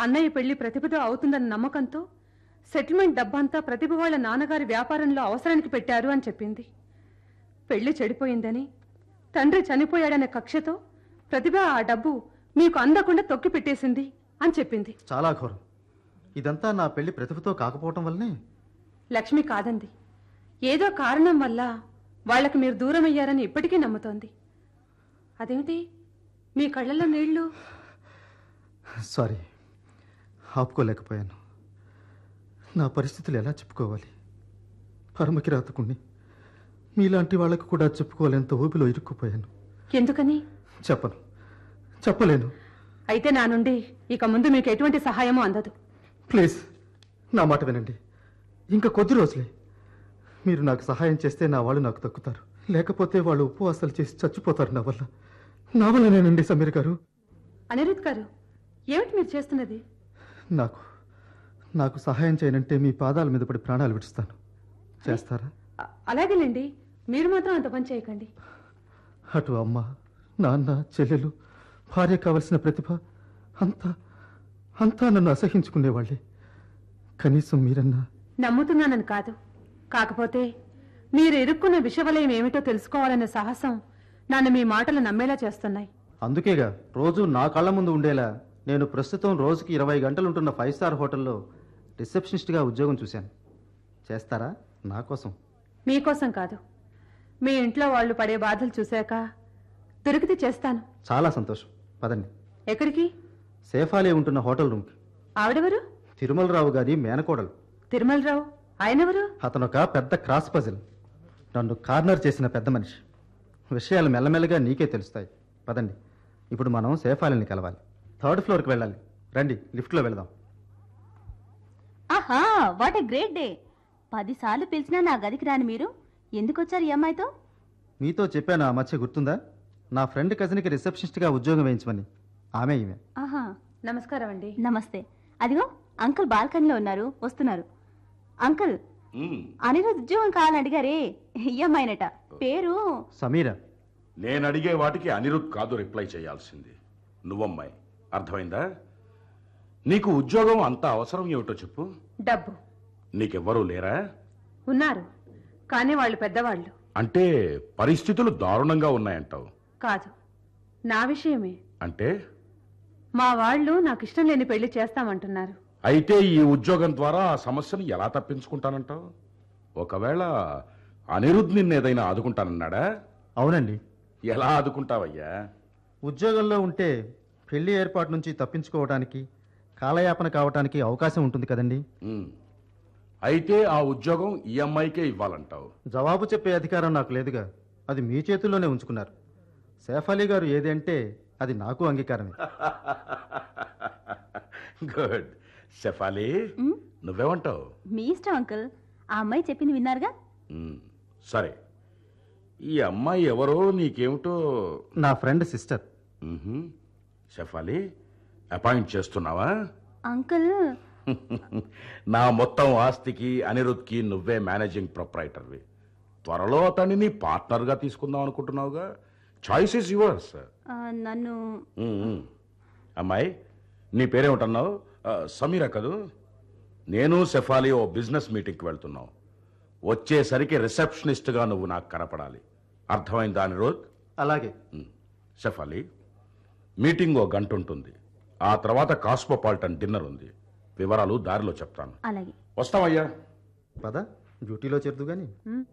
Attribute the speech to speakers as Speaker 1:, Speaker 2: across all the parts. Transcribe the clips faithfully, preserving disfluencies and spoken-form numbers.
Speaker 1: అన్నయ్య పెళ్లి ప్రతిభతో అవుతుందన్న నమ్మకంతో సెటిల్మెంట్ డబ్బంతా ప్రతిభ వాళ్ళ నాన్నగారి వ్యాపారంలో అవసరానికి పెట్టారు అని చెప్పింది. పెళ్లి చెడిపోయిందని, తండ్రి చనిపోయాడనే కక్షతో ప్రతిభ ఆ డబ్బు మీకు అందకుండా తొక్కి పెట్టేసింది అని చెప్పింది.
Speaker 2: చాలా ఘోరం. ఇదంతా నా పెళ్లి ప్రతిభతో కాకపోవటం వల్లనే.
Speaker 1: లక్ష్మి కాదంది. ఏదో కారణం వల్ల వాళ్ళకి మీరు దూరం అయ్యారని ఇప్పటికీ నమ్ముతోంది. అదేమిటి మీ కళ్ళల్లో నీళ్లు?
Speaker 2: సారీ, ఆపుకోలేకపోయాను. నా పరిస్థితులు ఎలా చెప్పుకోవాలి? పరమకి రాతకుండి మీలాంటి వాళ్ళకు కూడా చెప్పుకోలేంత ఊపిలో ఇరుక్కుపోయాను.
Speaker 1: ఎందుకని?
Speaker 2: చెప్పను, చెప్పలేను.
Speaker 1: అయితే నా నుండి ఇక ముందు మీకు ఎటువంటి సహాయమూ అందదు.
Speaker 2: ప్లీజ్ నా మాట వినండి. ఇంకా కొద్ది రోజులే. మీరు నాకు సహాయం చేస్తే నా వాళ్ళు నాకు దక్కుతారు, లేకపోతే వాళ్ళు ఉపవాసాలు చేసి చచ్చిపోతారు నా వల్ల. నా వల్లనేనండి సమీర్ గారు.
Speaker 1: అనిరుద్ గారు, ఏమిటి మీరు చేస్తున్నది?
Speaker 2: నాకు నాకు సహాయం చేయనంటే మీ పాదాల మీద పడి ప్రాణాలు విడుస్తాను. చేస్తారా?
Speaker 1: అలాగేనండి, మీరు మాత్రం అంత పని చేయకండి.
Speaker 2: అటు అమ్మ, నాన్న, చెల్లెలు, భార్య కావలసిన ప్రతిభ అంతా అంతా నన్ను అసహించుకునేవాళ్ళే. కనీసం మీరన్నా.
Speaker 1: నమ్ముతున్నానని కాదు, కాకపోతే మీరు ఇరుక్కున్న విషవలయం ఏమిటో తెలుసుకోవాలనే సాహసం నన్ను మీ మాటలు నమ్మేలా చేస్తున్నాయి.
Speaker 2: అందుకేగా రోజు నా కళ్ళ ముందు ఉండేలా నేను ప్రస్తుతం రోజుకి ఇరవై గంటలుంటున్న ఫైవ్ స్టార్ హోటల్లో రిసెప్షనిస్ట్గా ఉద్యోగం చూశాను. చేస్తారా? నా కోసం.
Speaker 1: మీకోసం కాదు, మీ ఇంట్లో వాళ్ళు పడే బాధలు చూశాక దొరికితే చేస్తాను.
Speaker 2: చాలా సంతోషం. పదండి.
Speaker 1: ఎక్కడికి?
Speaker 2: సేఫాలే ఉంటున్న హోటల్ రూమ్కి.
Speaker 1: ఆవిడెవరు?
Speaker 2: తిరుమలరావు గారి మేనకోడలు.
Speaker 1: తిరుమలరావు? ఆయనెవరు?
Speaker 2: అతనొక పెద్ద క్రాస్ పజిల్. నన్ను కార్నర్ చేసిన పెద్ద మనిషి. విషయాలు మెల్లమెల్లగా నీకే తెలుస్తాయి. పదండి. ఇప్పుడు మనం సేఫాలని కలవాలి. థర్డ్ ఫ్లోర్కి వెళ్ళాలి. రండి, లిఫ్ట్లో వెళదాం.
Speaker 3: ఆహా, వాట్ ఏ గ్రేట్ డే. పదిసార్లు పిలిచినా నా గదికి రాని మీరు ఎందుకు వచ్చారు ఈ అమ్మాయితో?
Speaker 2: మీతో చెప్పాను ఆ మధ్య, గుర్తుందా? నా ఫ్రెండ్ కజిన్కి రిసెప్షనిస్ట్గా ఉద్యోగం వేయించమని. ఆమె ఈమె.
Speaker 3: ఆహా,
Speaker 1: నమస్కారం అండి.
Speaker 3: నమస్తే. అదిగో అంకుల్ బాల్కనీలో ఉన్నారు, వస్తున్నారు. అంకుల్, అనిరుద్ ఉద్యోగం కావాలని అడిగారే, ఈ అమ్మాయినట. పేరు
Speaker 2: సమీరా.
Speaker 4: నేను అడిగే వాటికి అనిరుద్ కాదు రిప్లై చేయాల్సింది, నువ్వమ్మాయి. అర్థమైందా? నీకు ఉద్యోగం అంత అవసరం ఏమిటో చెప్పు.
Speaker 1: డబ్బు.
Speaker 4: నీకెవ్వరూ లేరా?
Speaker 1: ఉన్నారు, కానీ వాళ్ళు పెద్దవాళ్ళు.
Speaker 4: అంటే పరిస్థితులు దారుణంగా ఉన్నాయంటావు?
Speaker 1: కాదు, నా విషయమే.
Speaker 4: అంటే
Speaker 1: మా వాళ్ళు నాకు ఇష్టం లేని పెళ్లి చేస్తామంటున్నారు.
Speaker 4: అయితే ఈ ఉద్యోగం ద్వారా ఆ సమస్యను ఎలా తప్పించుకుంటానంటావు? ఒకవేళ అనిరుద్ నిన్ను ఏదైనా ఆదుకుంటానన్నాడా?
Speaker 2: అవునండి.
Speaker 4: ఎలా ఆదుకుంటావయ్యా?
Speaker 2: ఉద్యోగంలో ఉంటే పెళ్లి ఏర్పాటు నుంచి తప్పించుకోవడానికి, కాలయాపన కావటానికి అవకాశం ఉంటుంది కదండి.
Speaker 4: అయితే ఆ ఉద్యోగం ఈ అమ్మాయికే ఇవ్వాలంటావు?
Speaker 2: జవాబు చెప్పే అధికారం నాకు లేదుగా, అది మీ చేతుల్లోనే ఉంచుకున్నారు. సేఫ్ అలీ గారు ఏది అంటే అది నాకు అంగీకారమే.
Speaker 4: గుడ్. సెఫాలి, నువ్వేమంటావు?
Speaker 3: మీ ఇష్టం అంకుల్. ఆ అమ్మాయి చెప్పింది విన్నారుగా.
Speaker 4: సరే, ఈ అమ్మాయి ఎవరో నీకేమిటో?
Speaker 2: నా ఫ్రెండ్ సిస్టర్.
Speaker 4: సెఫాలి, అపాయింట్ చేస్తున్నావా?
Speaker 3: అంకుల్,
Speaker 4: నా మొత్తం ఆస్తికి అనిరుద్కి నువ్వే మేనేజింగ్ ప్రొప్రైటర్వి. త్వరలో అతన్ని పార్ట్నర్గా తీసుకుందాం అనుకుంటున్నావుగా. Choice is yours.
Speaker 3: నన్ను.
Speaker 4: అమ్మాయి, నీ పేరేమిటన్నావు? సమీరా కదూ? నేను సెఫాలి ఓ బిజినెస్ మీటింగ్కి వెళ్తున్నావు. వచ్చేసరికి రిసెప్షనిస్ట్గా నువ్వు నాకు కనపడాలి. అర్థమైందా అనిరుద్?
Speaker 2: అలాగే.
Speaker 4: సెఫాలి, మీటింగ్ ఓ గంట ఉంటుంది. ఆ తర్వాత కాస్మోపాలిటన్ డిన్నర్ ఉంది. వివరాలు దారిలో చెప్తాను.
Speaker 3: అలాగే.
Speaker 4: వస్తావయ్యా?
Speaker 2: పద, డ్యూటీలో చేరుదు గాని.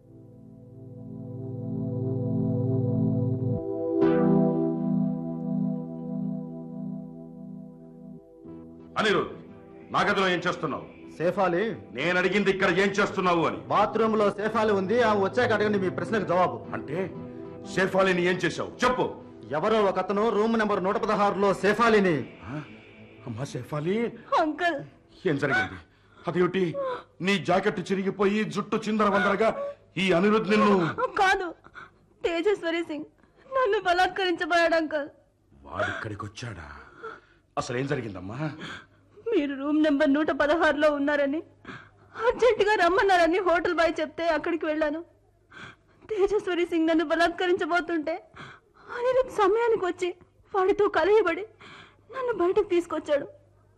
Speaker 4: అనిరుద్, నా గదిలో ఏం చేస్తున్నావు?
Speaker 2: సేఫాలి.
Speaker 4: నేను అడిగింది ఇక్కడ ఏం చేస్తున్నావు అని.
Speaker 2: బాత్రూమ్ లో సేఫాలి ఉంది, ఆమె వచ్చాక అడగండి మీ ప్రశ్నకు జవాబు.
Speaker 4: అంటే సేఫాలిని ఏం చేశావు చెప్పు.
Speaker 2: ఎవరో ఒకతను రూమ్ నెంబర్ నూట పదహారులో సేఫాలిని.
Speaker 4: అమ్మా సేఫాలి.
Speaker 3: అంకుల్,
Speaker 4: ఏం జరిగింది? అదేమిటి, నీ జాకెట్ చిరిగిపోయి జుట్టు చిందర వందరగా ఈ అనిరుద్ నిన్ను?
Speaker 3: కాదు, తేజస్వరి సింగ్ నన్ను బలాత్కరించబోయాడు అంకుల్.
Speaker 4: వాడిక్కడికి వచ్చాడా? అసలు ఏం జరిగిందమ్మా?
Speaker 3: మీరు రూమ్ నెంబర్ నూట పదహారులో ఉన్నారని, అర్జెంటుగా రమ్మన్నారని హోటల్ బాయ్ చెప్తే అక్కడికి వెళ్ళాను. తేజస్వరి సింగ్ నన్ను బలాత్కరించబోతుంటే అనిరుద్ సమయానికి వచ్చి వాడితో కలయబడి నన్ను బయటకు తీసుకొచ్చాడు.